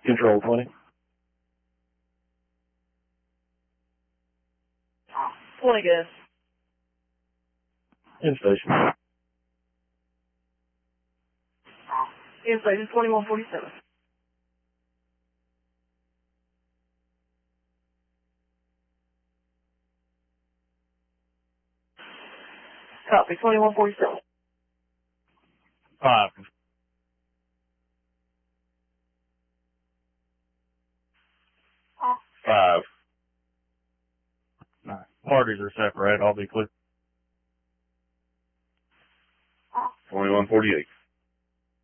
Control 20. 20 gas. In station. In station 2147. Copy, 2147. 5. 5. Nah, parties are separate. I'll be clear. 2148.